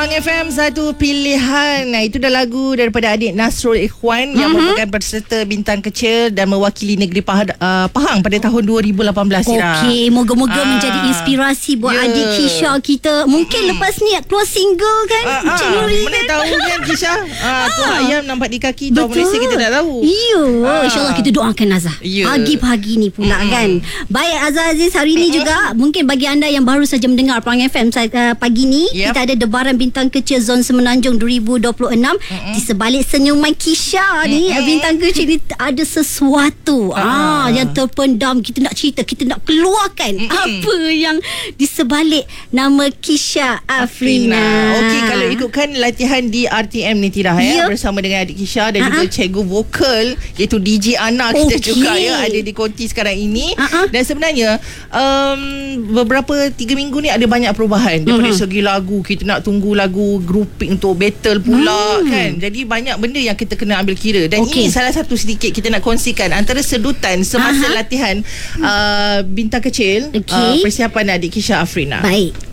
Pahang FM satu pilihan. Itu dah lagu daripada adik Nasrul Ikhwan yang merupakan peserta bintang kecil dan mewakili negeri Pahang pada tahun 2018. Okey, moga-moga menjadi inspirasi buat adik Kisha kita. Mungkin lepas ni keluar single kan, Cik Nuri mana kan? tahu kan Kisha. Tuah ayam nampak di kaki Tuah Malaysia kita tak tahu. Ya, insyaAllah kita doakan Azhar pagi-pagi ni pula kan. Baik Azhar Aziz, hari ni juga mungkin bagi anda yang baru saja mendengar Pahang FM pagi ni, kita ada debaran bintang kecil Zon Semenanjung 2026. Di sebalik senyuman Kisha ni, bintang kecil ni ada sesuatu yang terpendam. Kita nak cerita, kita nak keluarkan apa yang di sebalik nama Kisha Afrina. Okey, kalau ikutkan latihan di RTM ni Tira bersama dengan adik Kisha dan juga cikgu vokal iaitu DJ Ana kita juga ada di konti sekarang ini. Dan sebenarnya beberapa 3 minggu ni ada banyak perubahan daripada segi lagu. Kita nak tunggu lagu grouping untuk battle pula kan. Jadi banyak benda yang kita kena ambil kira. Dan ini salah satu sedikit kita nak kongsikan antara sedutan semasa latihan bintang kecil persiapan adik Kisha Afrina. Baik.